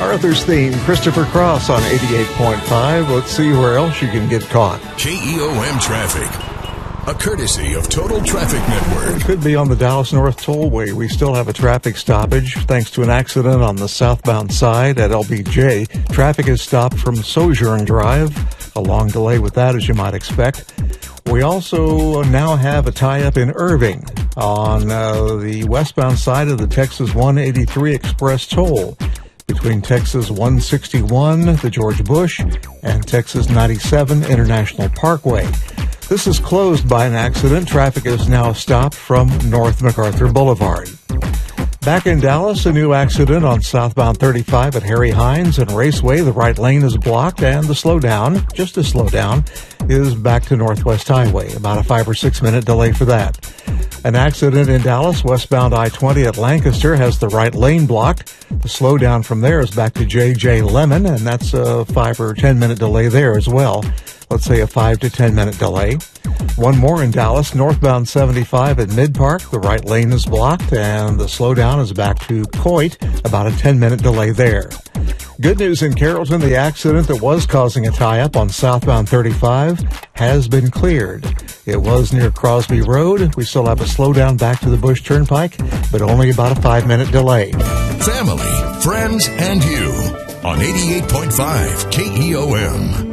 Arthur's theme, Christopher Cross on 88.5. Let's see where else you can get caught. KEOM Traffic, a courtesy of Total Traffic Network. It could be on the Dallas North Tollway. We still have a traffic stoppage thanks to an accident on the southbound side at LBJ. Traffic is stopped from Sojourn Drive. A long delay with that, as you might expect. We also now have a tie-up in Irving on the westbound side of the Texas 183 Express toll between Texas 161, the George Bush, and Texas 97 International Parkway. This is closed by an accident. Traffic is now stopped from North MacArthur Boulevard. Back in Dallas, a new accident on southbound 35 at Harry Hines and Raceway. The right lane is blocked, and the slowdown, just a slowdown, is back to Northwest Highway. About a 5 or 6 minute delay for that. An accident in Dallas, westbound I-20 at Lancaster, has the right lane blocked. The slowdown from there is back to J.J. Lemon, and that's a 5 or 10 minute delay there as well. Let's say a 5 to 10 minute delay. One more in Dallas, northbound 75 at Mid-Park. The right lane is blocked, and the slowdown is back to Coit, about a 10-minute delay there. Good news in Carrollton, the accident that was causing a tie-up on southbound 35 has been cleared. It was near Crosby Road. We still have a slowdown back to the Bush Turnpike, but only about a 5-minute delay. Family, friends, and you on 88.5 KEOM.